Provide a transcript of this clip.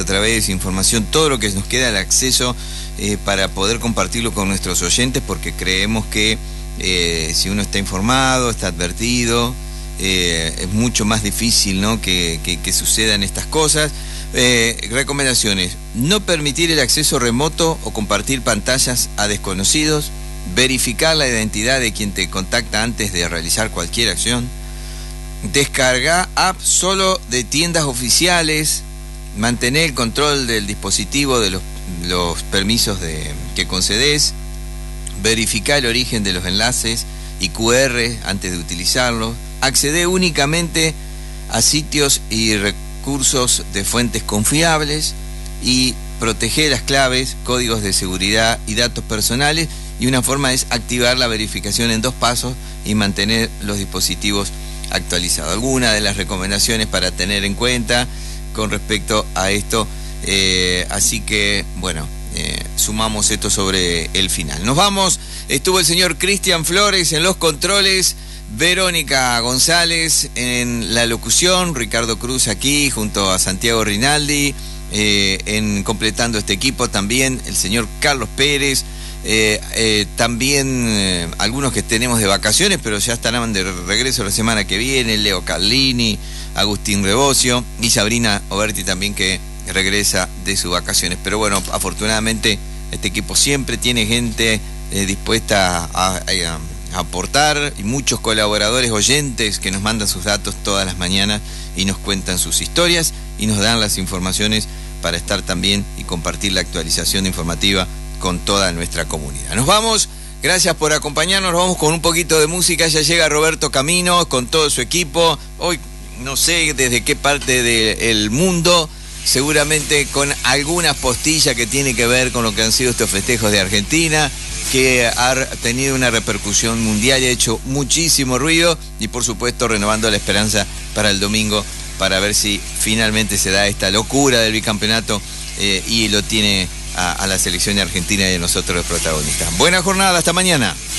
través de esa información, todo lo que nos queda al acceso para poder compartirlo con nuestros oyentes, porque creemos que si uno está informado, está advertido, es mucho más difícil, ¿no?, que sucedan estas cosas. Recomendaciones: no permitir el acceso remoto o compartir pantallas a desconocidos, verificar la identidad de quien te contacta antes de realizar cualquier acción, descargar apps solo de tiendas oficiales, mantener el control del dispositivo de los permisos que concedes, verificar el origen de los enlaces y QR antes de utilizarlos, acceder únicamente a sitios y recursos de fuentes confiables y proteger las claves, códigos de seguridad y datos personales. Y una forma es activar la verificación en 2 pasos y mantener los dispositivos actualizados. Algunas de las recomendaciones para tener en cuenta con respecto a esto, así que bueno, sumamos esto sobre el final. Nos vamos. Estuvo el señor Cristian Flores en los controles, Verónica González en la locución, Ricardo Cruz aquí junto a Santiago Rinaldi, completando este equipo también el señor Carlos Pérez. También algunos que tenemos de vacaciones, pero ya estarán de regreso la semana que viene: Leo Carlini, Agustín Rebocio y Sabrina Oberti también, que regresa de sus vacaciones. Pero bueno, afortunadamente este equipo siempre tiene gente dispuesta a aportar, y muchos colaboradores oyentes que nos mandan sus datos todas las mañanas y nos cuentan sus historias y nos dan las informaciones para estar también y compartir la actualización informativa con toda nuestra comunidad. Nos vamos, gracias por acompañarnos, nos vamos con un poquito de música. Ya llega Roberto Camino con todo su equipo, hoy no sé desde qué parte del mundo, seguramente con algunas postillas que tiene que ver con lo que han sido estos festejos de Argentina, que ha tenido una repercusión mundial y ha hecho muchísimo ruido, y por supuesto renovando la esperanza para el domingo, para ver si finalmente se da esta locura del bicampeonato y lo tiene a la selección de Argentina y a nosotros los protagonistas. Buena jornada, hasta mañana.